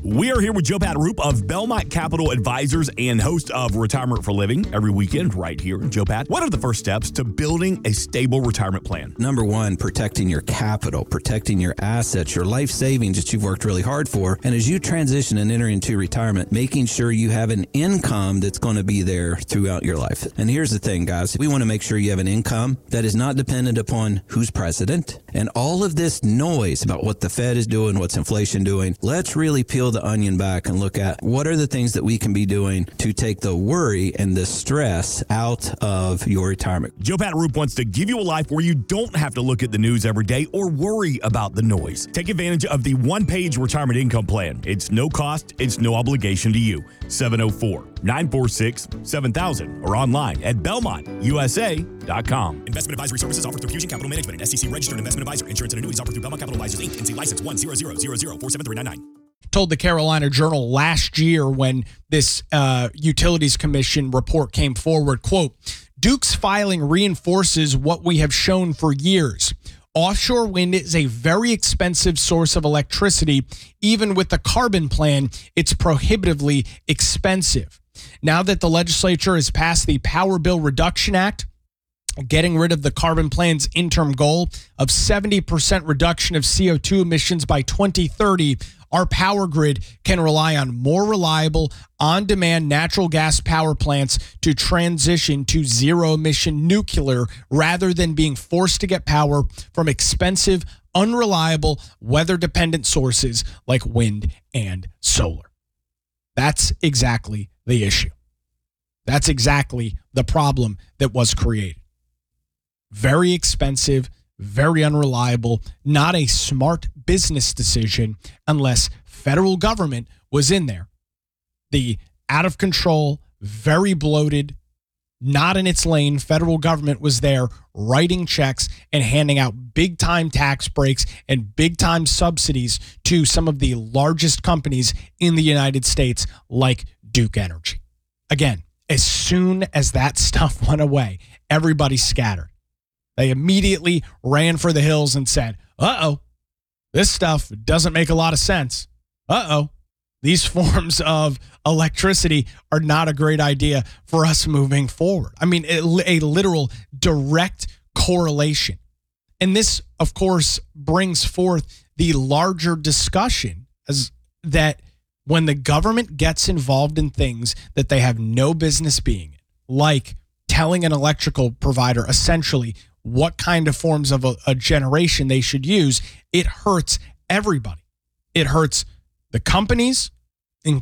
We are here with Joe Pat Roop of Belmont Capital Advisors and host of Retirement for Living every weekend right here. Joe Pat, what are the first steps to building a stable retirement plan? Number one, protecting your capital, protecting your assets, your life savings that you've worked really hard for. And as you transition and enter into retirement, making sure you have an income that's going to be there throughout your life. And here's the thing, guys. We want to make sure you have an income that is not dependent upon who's president and all of this noise about what the Fed is doing, what's inflation doing. Let's really peel the onion back and look at what are the things that we can be doing to take the worry and the stress out of your retirement. Joe Pat Roop wants to give you a life where you don't have to look at the news every day or worry about the noise. Take advantage of the one-page retirement income plan. It's no cost, it's no obligation to you. 704-946-7000 or online at belmontusa.com. Investment advisory services offered through Fusion Capital Management, an SEC registered investment advisor. Insurance and annuities offered through Belmont Capital Advisors, Inc., NC license 10000473399. Told the Carolina Journal last year when this Utilities Commission report came forward, quote, Duke's filing reinforces what we have shown for years. Offshore wind is a very expensive source of electricity. Even with the carbon plan, it's prohibitively expensive. Now that the legislature has passed the Power Bill Reduction Act, getting rid of the carbon plan's interim goal of 70% reduction of CO2 emissions by 2030, our power grid can rely on more reliable, on-demand natural gas power plants to transition to zero-emission nuclear rather than being forced to get power from expensive, unreliable, weather-dependent sources like wind and solar. That's exactly the issue. That's exactly the problem that was created. Very expensive, very unreliable, not a smart business decision unless federal government was in there. The out of control, very bloated, not in its lane federal government was there writing checks and handing out big time tax breaks and big time subsidies to some of the largest companies in the United States like Duke Energy. Again, as soon as that stuff went away, everybody scattered. They immediately ran for the hills and said, uh-oh, this stuff doesn't make a lot of sense. Uh-oh, these forms of electricity are not a great idea for us moving forward. I mean, a literal direct correlation. And this, of course, brings forth the larger discussion as that when the government gets involved in things that they have no business being in, like telling an electrical provider essentially what kind of forms of a generation they should use, it hurts everybody. It hurts the companies, in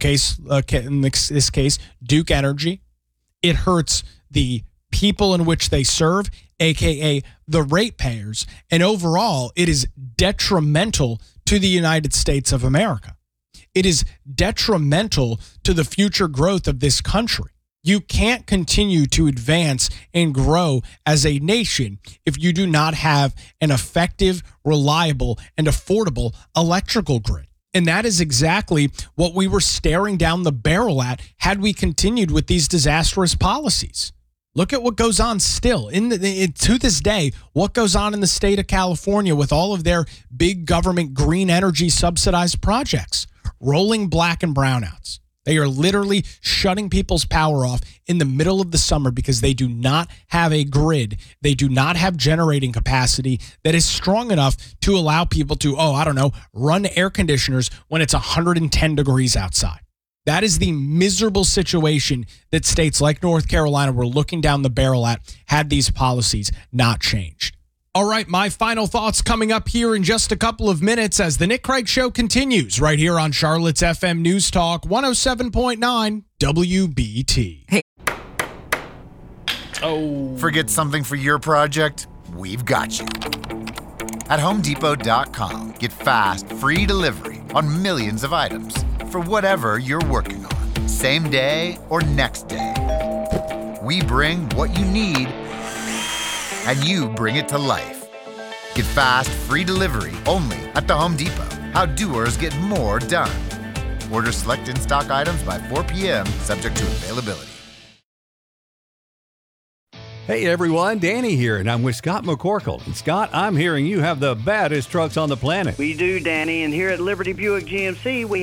this case, Duke Energy. It hurts the people in which they serve, aka the ratepayers. And overall, it is detrimental to the United States of America. It is detrimental to the future growth of this country. You can't continue to advance and grow as a nation if you do not have an effective, reliable, and affordable electrical grid. And that is exactly what we were staring down the barrel at had we continued with these disastrous policies. Look at what goes on still. To this day, what goes on in the state of California with all of their big government green energy subsidized projects, rolling black and brownouts. They are literally shutting people's power off in the middle of the summer because they do not have a grid. They do not have generating capacity that is strong enough to allow people to, run air conditioners when it's 110 degrees outside. That is the miserable situation that states like North Carolina were looking down the barrel at had these policies not changed. All right, my final thoughts coming up here in just a couple of minutes as the Nick Craig Show continues right here on Charlotte's FM News Talk 107.9 WBT. Hey. Oh. Forget something for your project? We've got you. At HomeDepot.com, get fast, free delivery on millions of items for whatever you're working on, same day or next day. We bring what you need, and you bring it to life. Get fast, free delivery only at the Home Depot. How doers get more done. Order select in-stock items by 4 p.m., subject to availability. Hey everyone, Danny here, and I'm with Scott McCorkle. And Scott, I'm hearing you have the baddest trucks on the planet. We do, Danny, and here at Liberty Buick GMC, we